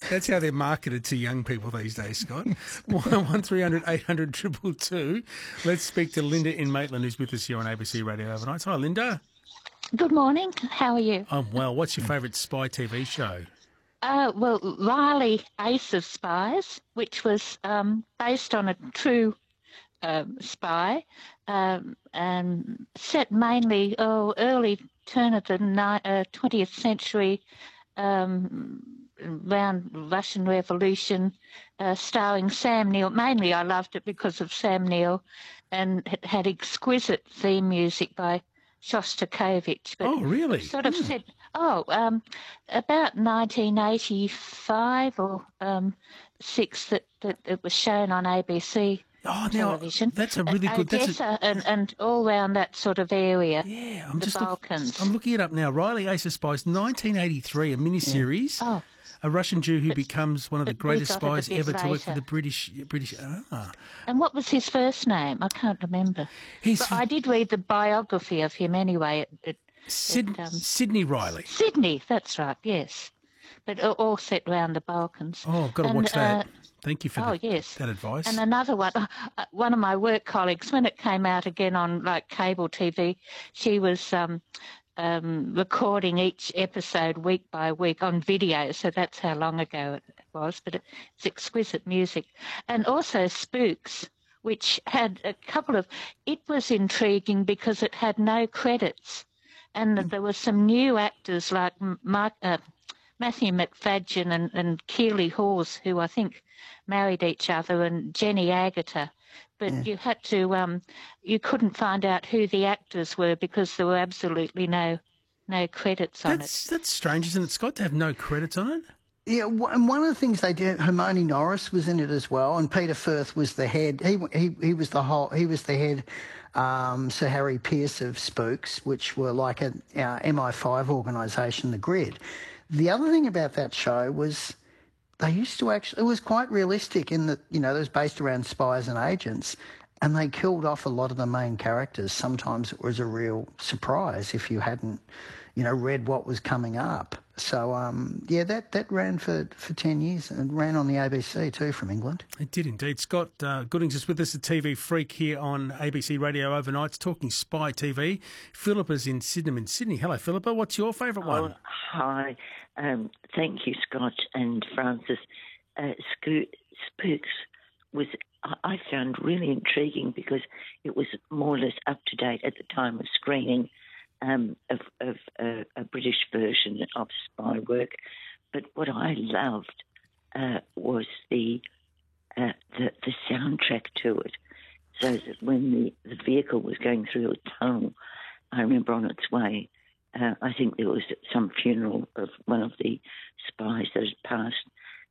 That's how they're marketed to young people these days, Scott. 1300 800 222. Let's speak to Linda in Maitland, who's with us here on ABC Radio Overnight. Hi, Linda. Good morning. How are you? I'm well. What's your favourite spy TV show? Well, Riley, Ace of Spies, which was based on a true spy and set mainly early turn of the 20th century around Russian Revolution, starring Sam Neill. Mainly I loved it because of Sam Neill, and it had exquisite theme music by Shostakovich. But Oh, really? sort of said, about 1985 or 6 that it was shown on ABC television. That's a really good... and all around that sort of area. Yeah, Balkans. I'm looking it up now. Riley, Ace of Spies, 1983, a miniseries. Yeah. A Russian Jew who becomes one of the greatest spies ever to work for the British. And what was his first name? I can't remember. But I did read the biography of him anyway. Sidney Riley. Sydney, that's right, yes. But all set around the Balkans. Oh, I've got to watch that. Thank you for that advice. And another one, one of my work colleagues, when it came out again on like cable TV, she was recording each episode week by week on video, so that's how long ago it was. But it's exquisite music. And also Spooks, which had a couple of... It was intriguing because it had no credits. And there were some new actors like Matthew McFadden and Keely Hawes, who I think married each other, and Jenny Agutter. But you had to, you couldn't find out who the actors were because there were absolutely no credits on it. That's strange, isn't it, Scott, to have no credits on it? Yeah, and one of the things they did, Hermione Norris was in it as well, and Peter Firth was the head. He was the head, Sir Harry Pearce of Spooks, which were like an MI5 organisation, the Grid. The other thing about that show was they used to it was quite realistic in that, it was based around spies and agents, and they killed off a lot of the main characters. Sometimes it was a real surprise if you hadn't, read what was coming up. So, that ran for 10 years and ran on the ABC too from England. It did indeed. Scott Goodings is with us, a TV freak here on ABC Radio Overnights, talking spy TV. Philippa's in Sydenham in Sydney. Hello, Philippa. What's your favourite one? Hi. Thank you, Scott and Francis. Spooks was, I found really intriguing because it was more or less up to date at the time of screening of a British version of spy work. But what I loved was the soundtrack to it. So that when the vehicle was going through a tunnel, I remember on its way, I think there was some funeral of one of the spies that had passed.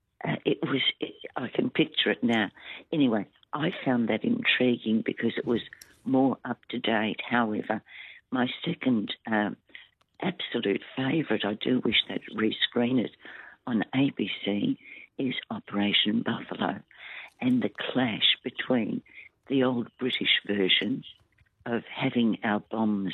I can picture it now. Anyway, I found that intriguing because it was more up to date. However, my second absolute favourite, I do wish they'd rescreen it on ABC, is Operation Buffalo, and the clash between the old British version of having our bombs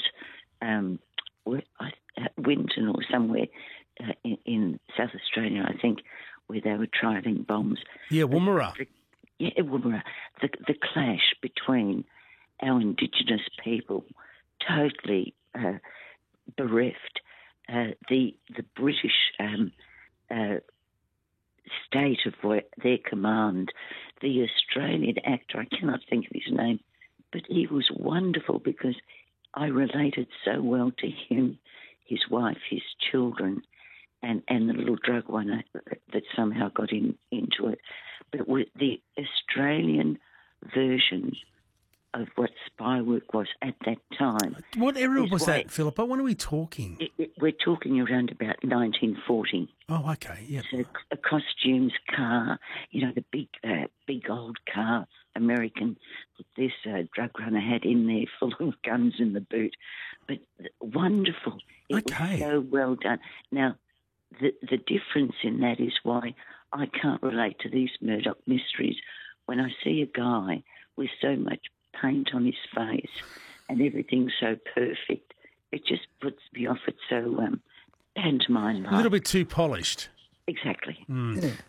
Winton or somewhere in South Australia, I think, where they were trialling bombs. Yeah, Woomera. Woomera. The clash between our Indigenous people, totally bereft, the British state of their command, the Australian actor, I cannot think of his name, but he was wonderful because I related so well to him, his wife, his children, and the little drug one that somehow got into it. But with the Australian version of what spy work was at that time. What era was that, Philippa? When are we talking? We're talking around about 1940. Oh, okay, yeah. So a costumes car, the big old car, American, that this drug runner had in there full of guns in the boot. But wonderful. It was so well done. Now, the difference in that is why I can't relate to these Murdoch mysteries. When I see a guy with so much paint on his face and everything so perfect, it just puts me off. It's so pantomime-like. A little bit too polished. Exactly. Mm. Yeah.